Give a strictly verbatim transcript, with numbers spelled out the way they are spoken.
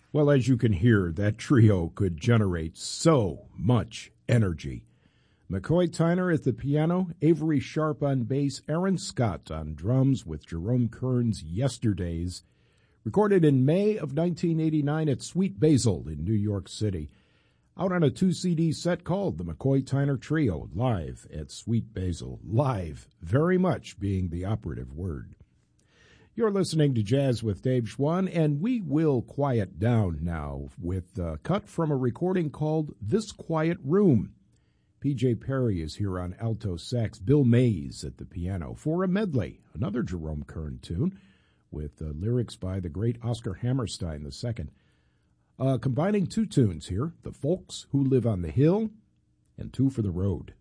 Well, as you can hear, that trio could generate so much energy. McCoy Tyner at the piano, Avery Sharp on bass, Aaron Scott on drums with Jerome Kern's Yesterdays, recorded in May of nineteen eighty-nine at Sweet Basil in New York City, out on a two C D set called the McCoy Tyner Trio, live at Sweet Basil. Live, very much being the operative word. You're listening to Jazz with Dave Schwann, and we will quiet down now with a cut from a recording called This Quiet Room. P J Perry is here on alto sax, Bill Mays at the piano for a medley, another Jerome Kern tune, with uh, lyrics by the great Oscar Hammerstein the second. Uh, combining two tunes here, The Folks Who Live on the Hill and Two for the Road.